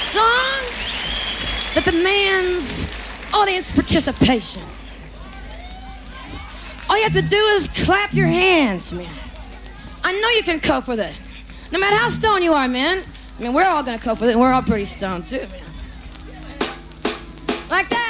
song that demands audience participation. All you have to do is clap your hands, man. I know you can cope with it. No matter how stoned you are, man. I mean, we're all gonna cope with it, and we're all pretty stoned too, man. Like that.